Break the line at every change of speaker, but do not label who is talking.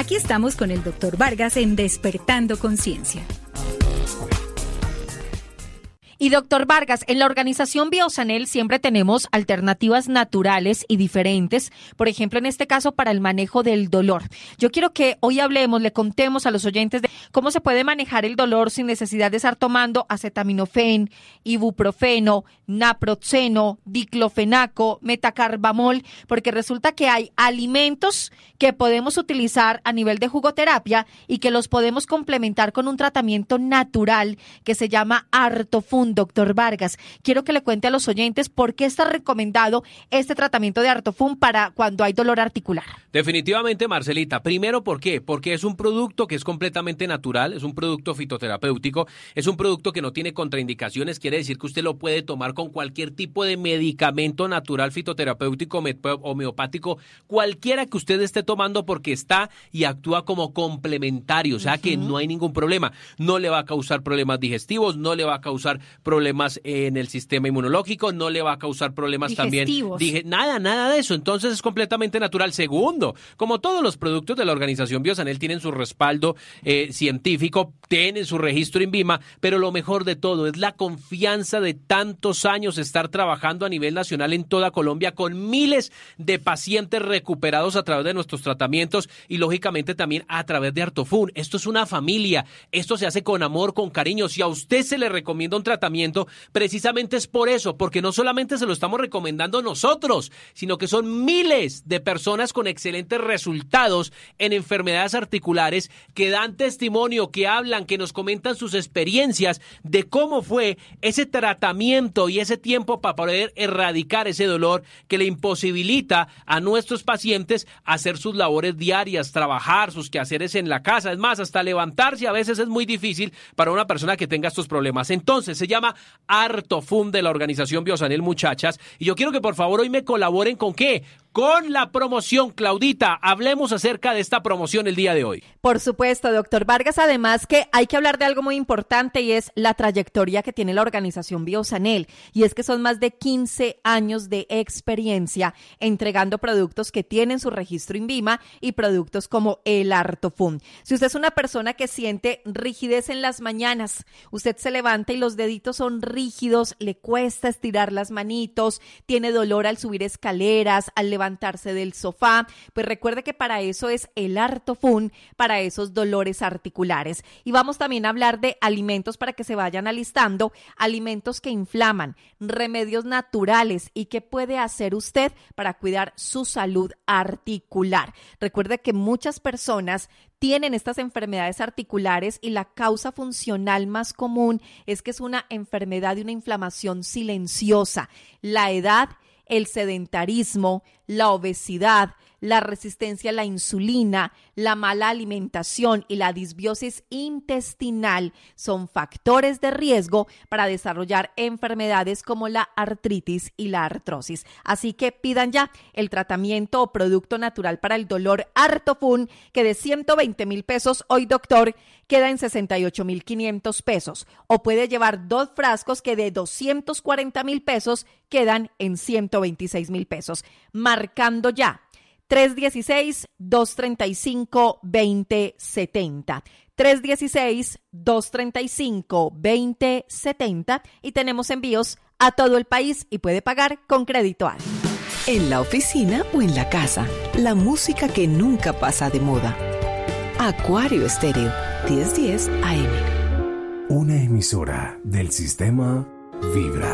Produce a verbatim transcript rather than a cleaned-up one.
Aquí estamos con el doctor Vargas en Despertando Conciencia.
Y doctor Vargas, en la organización Biosanel siempre tenemos alternativas naturales y diferentes, por ejemplo, en este caso para el manejo del dolor. Yo quiero que hoy hablemos, le contemos a los oyentes de cómo se puede manejar el dolor sin necesidad de estar tomando acetaminofén, ibuprofeno, naproxeno, diclofenaco, metacarbamol, porque resulta que hay alimentos que podemos utilizar a nivel de jugoterapia y que los podemos complementar con un tratamiento natural que se llama Artofun. Doctor Vargas, quiero que le cuente a los oyentes por qué está recomendado este tratamiento de Artofun para cuando hay dolor articular.
Definitivamente, Marcelita. Primero, ¿por qué? Porque es un producto que es completamente natural, es un producto fitoterapéutico, es un producto que no tiene contraindicaciones, quiere decir que usted lo puede tomar con cualquier tipo de medicamento natural, fitoterapéutico, homeopático, cualquiera que usted esté tomando, porque está y actúa como complementario, o sea uh-huh. que no hay ningún problema. No le va a causar problemas digestivos, no le va a causar problemas en el sistema inmunológico, no le va a causar problemas
digestivos.
también. Dije, nada, nada de eso. Entonces es completamente natural. Segundo, como todos los productos de la organización Biosanel tienen su respaldo eh, científico, tienen su registro INVIMA, pero lo mejor de todo es la confianza de tantos años estar trabajando a nivel nacional en toda Colombia con miles de pacientes recuperados a través de nuestros tratamientos y lógicamente también a través de Artofun. Esto es una familia, esto se hace con amor, con cariño. Si a usted se le recomienda un tratamiento, precisamente es por eso, porque no solamente se lo estamos recomendando nosotros, sino que son miles de personas con excelentes resultados en enfermedades articulares que dan testimonio, que hablan, que nos comentan sus experiencias de cómo fue ese tratamiento y ese tiempo para poder erradicar ese dolor que le imposibilita a nuestros pacientes hacer sus labores diarias, trabajar, sus quehaceres en la casa. Es más, hasta levantarse a veces es muy difícil para una persona que tenga estos problemas. Entonces, se llama Artofun de la organización Biosanel, muchachas. Y yo quiero que por favor hoy me colaboren con ¿qué? Con la promoción. Claudita, hablemos acerca de esta promoción el día de hoy.
Por supuesto, doctor Vargas, además que hay que hablar de algo muy importante y es la trayectoria que tiene la organización Biosanel, y es que son más de quince años de experiencia entregando productos que tienen su registro INVIMA y productos como el Artofun. Si usted es una persona que siente rigidez en las mañanas, usted se levanta y los deditos son rígidos, le cuesta estirar las manitos, tiene dolor al subir escaleras, al levantarse levantarse del sofá, pues recuerde que para eso es el Artofun, para esos dolores articulares. Y vamos también a hablar de alimentos para que se vayan alistando, alimentos que inflaman, remedios naturales y qué puede hacer usted para cuidar su salud articular. Recuerde que muchas personas tienen estas enfermedades articulares y la causa funcional más común es que es una enfermedad de una inflamación silenciosa. La edad, el sedentarismo, la obesidad, la resistencia a la insulina, la mala alimentación y la disbiosis intestinal son factores de riesgo para desarrollar enfermedades como la artritis y la artrosis. Así que pidan ya el tratamiento o producto natural para el dolor Artofun, que de ciento veinte mil pesos hoy, doctor, queda en sesenta y ocho mil quinientos pesos. O puede llevar dos frascos que de doscientos cuarenta mil pesos quedan en ciento veintiséis mil pesos. Marcando ya tres uno seis, dos tres cinco, dos cero siete cero. tres uno seis, dos tres cinco, dos cero siete cero y tenemos envíos a todo el país y puede pagar con crédito A.
En la oficina o en la casa, la música que nunca pasa de moda. Acuario Estéreo, diez diez A M.
Una emisora del sistema Vibra.